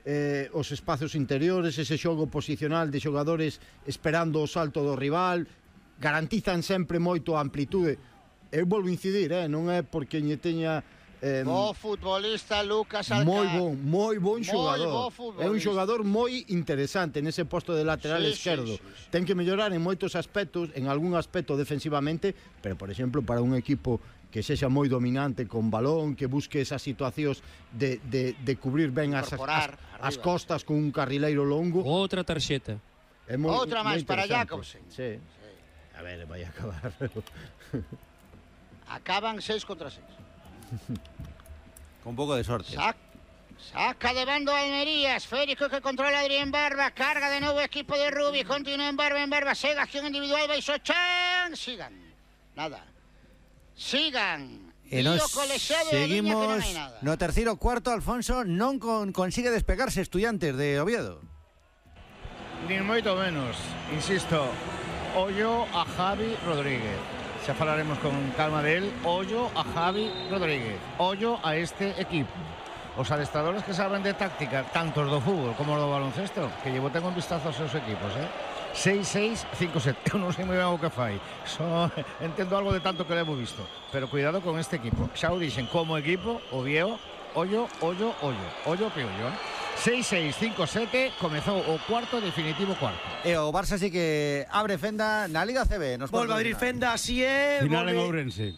os espacios interiores, ese xogo posicional de xogadores esperando o salto do rival, garantizan sempre moito a amplitude. Eu volvo a incidir, non é porque lle teña bo futbolista Lucas Alcaraz, moi bon xogador. É un xogador moi interesante nese posto de lateral esquerdo. Ten que mellorar en moitos aspectos, en algún aspecto defensivamente, pero por exemplo para un equipo que sexa moi dominante con balón, que busque esas situacións de cubrir ben as costas con un carrileiro longo. Outra tarxeta. Outra máis para Jacobsen. Sí. A ver, vai acabar. Acaban 6 contra 6. Con un pouco de sorte. Saca de bando Almería, esférico que controla Adrián Barba, carga de novo equipo de Rubi, continúa en Barba, segue acción individual, baixo Chan, sigan. Nada. Sigan. E nos seguimos no terceiro cuarto. Alfonso non consigue despegarse Estudiantes de Oviedo. Nin moito menos, insisto, ollo a Javi Rodríguez. Xa falaremos con calma de él. Ollo a Javi Rodríguez, ollo a este equipo. Os adestradores que saben de táctica, tantos do fútbol como do baloncesto, que llevo ten un vistazo aos seus equipos, 6-6-5-7. Eu non sei moi ben o que fai, só entendo algo de tanto que le hemos visto, pero cuidado con este equipo. Xa o dixen, como equipo, o Oviedo, ollo que ollo, 6-6-5-7, comezou o cuarto, definitivo cuarto. E o Barça sí que abre fenda na Liga CB. Volve a abrir fenda, así é. Final en Ourense.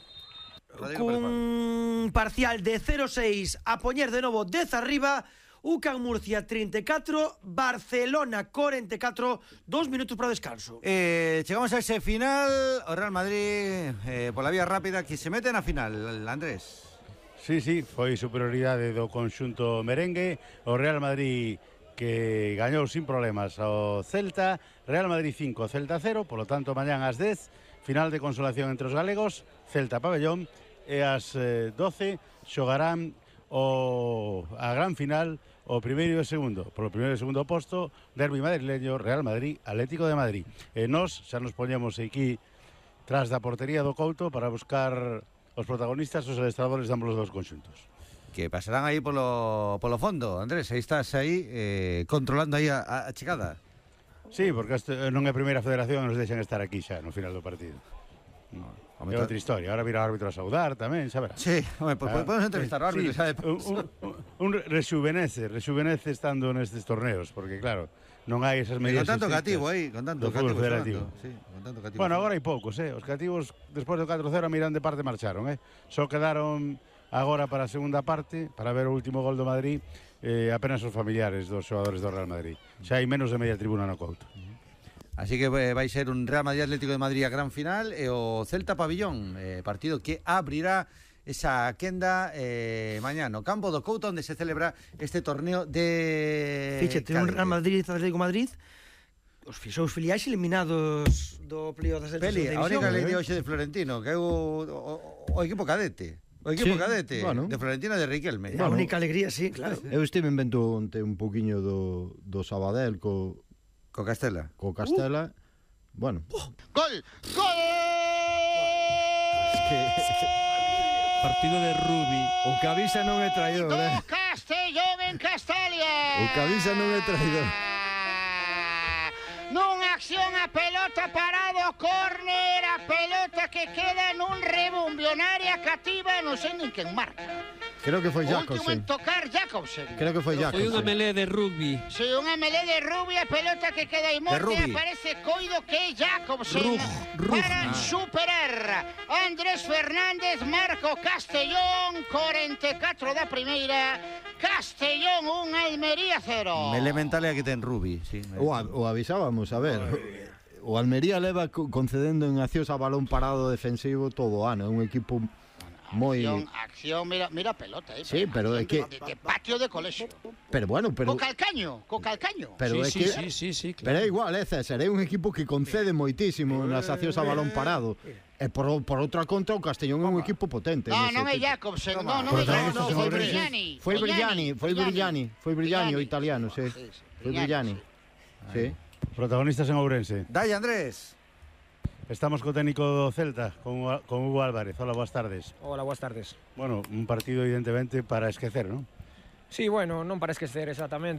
Cun parcial de 0-6 a poñer de novo 10 arriba. UCAM Murcia 34, Barcelona 44, 2 minutos para o descanso. Chegamos a ese final. O Real Madrid, pola vía rápida, que se mete na final, Andrés. Sí, foi superioridade do conxunto merengue. O Real Madrid que gañou sin problemas ao Celta. Real Madrid 5, Celta 0. Por lo tanto, mañán ás 10, final de consolación entre os galegos, Celta Pabellón. E ás 12 xogarán a gran final o primeiro e o segundo. Por o primeiro e o segundo posto, derbi madrileño, Real Madrid, Atlético de Madrid. E nós xa nos poñemos aquí tras da portería do Couto para buscar os protagonistas, os adestradores de ambos os dos conxuntos. Que pasarán aí polo fondo, Andrés. Aí estás aí controlando aí a chegada. Sí, porque non é a primeira federación que nos deixan estar aquí xa no final do partido. É outra historia, ahora vira o árbitro a saudar tamén, xa verás. Sí, podemos entrevistar ao árbitro, xa de un rejuvenece estando nestes torneos, porque claro, non hai esas medidas. Con tanto cativo aí, con tanto cativo federativo. Sí, con tanto cativo. Bueno, agora hai poucos, os cativos despois do 4-0 a Mirán de parte marcharon, Só quedaron agora para a segunda parte, para ver o último gol do Madrid, apenas os familiares dos xogadores do Real Madrid. Xa hai menos de media tribuna no Couto. Así que vai ser un Real Madrid Atlético de Madrid a gran final e o Celta Pabellón, partido que abrirá esa quenda mañá no campo do Couto, onde se celebra este torneo de Fíxate, un Real Madrid Atlético Madrid, os seus filiais eliminados do playoff das División. A única lei de hoxe de Florentino, que é o equipo cadete. O equipo cadete de Florentina de Riquelme. A única alegría, sí, claro. Eu estive invento un poquinho do Sabadell co Castela. Bueno. Gol! Partido de Rubi. O que avisa non é traidor, Castellón en Castalia. O que avisa non é traidor. Nunha acción a pelota parado, córner, a pelota que queda nun rebumbio, área cativa, non sei nin quen marca. Creo que foi Jacobsen. Último en tocar Jacobsen. Creo que foi Jacobsen. Foi unha melé de rugby. Sí, unha melé de rugby, a pelota que queda aí morte, aparece coido que é Jacobsen para superar Andrés Fernández, Marco Castellón, 44 da primeira, Castellón 1, Almería 0. Melé mental é a que ten Rubi, sí. O avisábamos, a ver. O Almería leva concedendo en accións a balón parado defensivo todo o ano, é un equipo moi acción, mira a pelota, sí, pero é que de patio de colexio. Pero bueno, co calcaño. Pero sí, é que sí, claro. Pero é igual, César, é un equipo que concede moitísimo nas accións a balón parado. E por outra contra o Castellón é un equipo potente. Non é Jacobsen, non é Jacobsen, foi Brignani o italiano, sí. Foi Brignani. Sí. Protagonistas en Ourense. Dai, Andrés. Estamos co técnico do Celta, con Hugo Álvarez. Hola, boas tardes. Hola, boas tardes. Bueno, un partido evidentemente para esquecer, non? Sí, bueno, non para esquecer exactamente.